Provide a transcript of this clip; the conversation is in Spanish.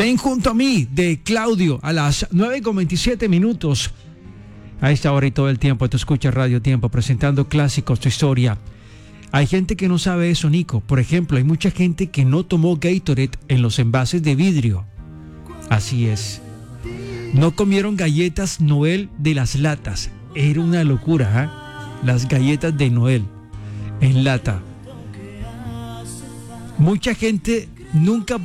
Ven junto a mí, de Claudio, a las 9:27. A esta hora y todo el tiempo tú escuchas Radio Tiempo, presentando clásicos, tu historia. Hay gente que no sabe eso, Nico. Por ejemplo, hay mucha gente que no tomó Gatorade en los envases de vidrio. Así es. No comieron galletas Noel de las latas. Era una locura, ¿eh? Las galletas de Noel en lata. Mucha gente nunca